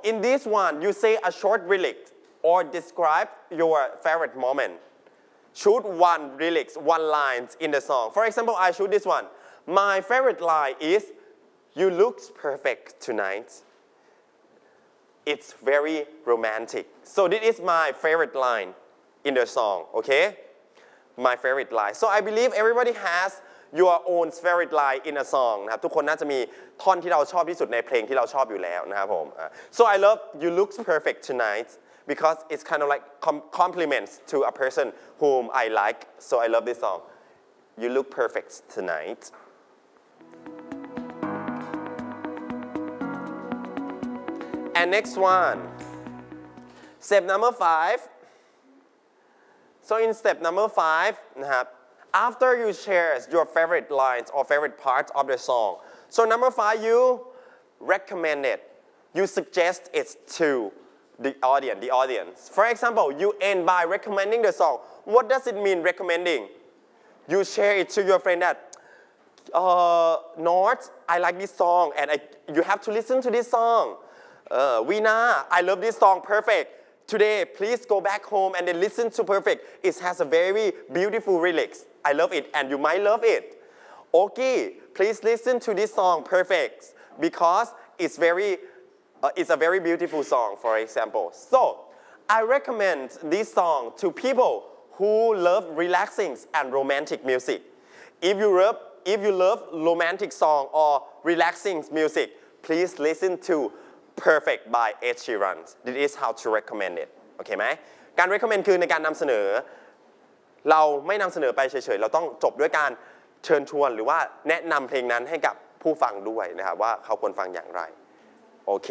in this one you say a short lyric or describe your favorite moment choose one lyrics one line in the song for example I choose this one my favorite line is you look perfect tonight it's very romantic so this is my favorite line in the song okay my favorite line so I believe everybody has your own favorite line in a song นะครับทุกคนน่าจะมีท่อนที่เราชอบที่สุดในเพลงที่เราชอบอยู่แล้วนะครับผม so I love you look perfect tonight because it's kind of like compliments to a person whom I like so I love this song you look perfect tonight and next one step number 5 so in step number 5นะครับafter you share your favorite lines or favorite parts of the song so number 5 you recommend it you suggest it to the audience for example you end by recommending the song what does it mean recommending you share it to your friend that North I like this song and you have to listen to this song Veena I love this song perfect today please go back home and then listen to perfect it has a very beautiful lyrics I love it and you might love it okay please listen to this song perfect because it's a very beautiful song for example so I recommend this song to people who love relaxing and romantic music if you love romantic song or relaxing music please listen to Perfect by Ed Sheeran this is how to recommend it โอเคไหมการ recommend คือในการนำเสนอเราไม่นำเสนอไปเฉยๆเราต้องจบด้วยการเชิญชวนหรือว่าแนะนำเพลงนั้นให้กับผู้ฟังด้วยนะครับว่าเขาควรฟังอย่างไรโอเค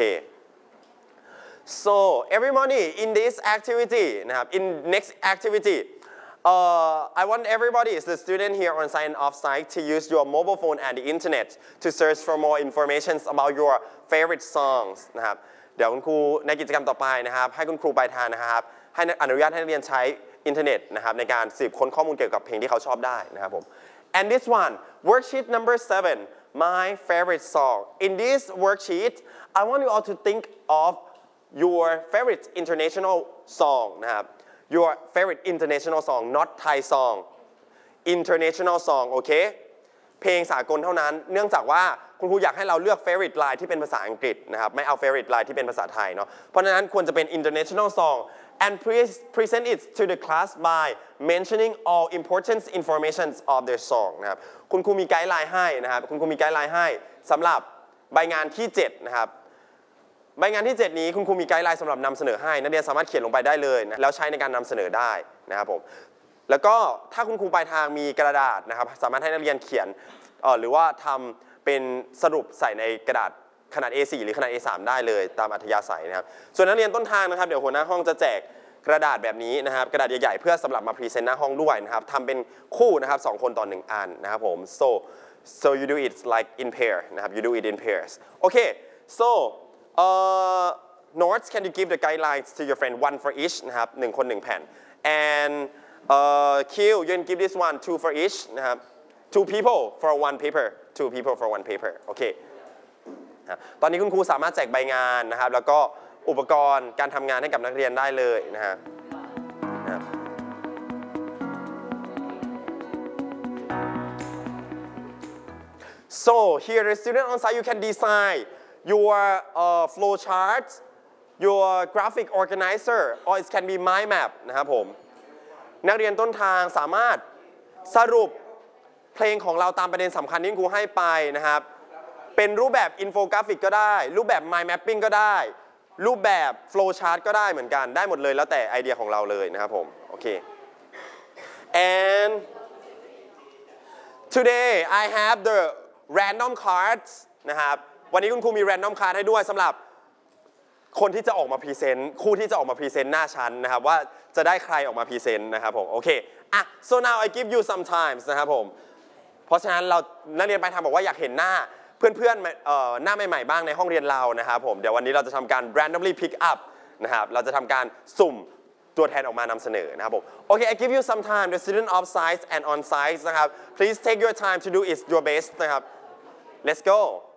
so everybody in this activity นะครับ in next activity I want everybody the student here on site and off site to use your mobile phone and the internet to search for more information about your favorite songs นะครับเดี๋ยวคุณครูในกิจกรรมต่อไปนะครับให้คุณครูปลายทางนะครับให้อนุญาตให้นักเรียนใช้อินเทอร์เน็ตนะครับในการสืบค้นข้อมูลเกี่ยวกับเพลงที่เขาชอบได้นะครับผม and this one worksheet number 7 my favorite song in this worksheet I want you all to think of your favorite international song นะครับyour favorite international song not Thai song international song โอเคเพลงสากลเท่านั้นเนื่องจากว่าคุณครูอยากให้เราเลือก favorite line ที่เป็นภาษาอังกฤษนะครับไม่เอา favorite line ที่เป็นภาษาไทยเนาะเพราะฉะนั้นควรจะเป็น international song and present it to the class by mentioning all important information of their song นะครับคุณครูมีไกด์ไลน์ให้นะครับคุณครูมีไกด์ไลน์ให้สำหรับใบงานที่7นะครับใบงานที่7นี้คุณครูมีไกด์ไลน์สำหรับนำเสนอให้นักเรียนสามารถเขียนลงไปได้เลยนะแล้วใช้ในการนำเสนอได้นะครับผมแล้วก็ถ้าคุณครูปลายทางมีกระดาษนะครับสามารถให้นักเรียนเขียนหรือว่าทำเป็นสรุปใส่ในกระดาษขนาด A4 หรือขนาด A3 ได้เลยตามอัธยาศัยนะครับส่วนนักเรียนต้นทางนะครับเดี๋ยวหัวหน้าห้องจะแจกกระดาษแบบนี้นะครับกระดาษใหญ่ๆเพื่อสำหรับมาพรีเซนต์หน้าห้องด้วยนะครับทำเป็นคู่นะครับ2คนต่อ1อันนะครับผม so you do it like in pair นะครับ you do it in pairs okay so North can you give the guidelines to your friend one for each นะครับ1คน1แผ่น and Q you can give this one 2 for each นะครับ 2 people for one paper 2 people for one paper โอเคตอนนี้คุณครูสามารถแจกใบงานนะครับแล้วก็อุปกรณ์การทำงานให้กับนักเรียนได้เลยนะฮะ so here the student on site you can design your flow chart your graphic organizer or it can be mind map นะครับผมนักเรียนต้นทางสามารถสรุปเพลงของเราตามประเด็นสำคัญที่ครูให้ไปนะครับเป็นรูปแบบอินโฟกราฟิกก็ได้รูปแบบ mind mapping ก็ได้รูปแบบ flow chart ก็ได้เหมือนกันได้หมดเลยแล้วแต่ไอเดียของเราเลยนะครับผมโอเค and today I have the random cards นะครับวันนี้คุณครูมี random card ให้ด้วยสำหรับคนที่จะออกมาพรีเซนต์คู่ที่จะออกมาพรีเซนต์หน้าชั้นนะครับว่าจะได้ใครออกมาพรีเซนต์นะครับผมโอเคอ่ะ so now I give you some times นะครับผมเพราะฉะนั้นเรานักเรียนไปทำบอกว่าอยากเห็นหน้าเพื่อนๆหน้าใหม่ๆบ้างในห้องเรียนเรานะครับผมเดี๋ยววันนี้เราจะทำการ randomly pick up นะครับเราจะทำการสุ่มตัวแทนออกมานำเสนอนะครับผมโอเค I give you some time the student off site and on site นะครับ please take your time to do it your best นะครับ let's go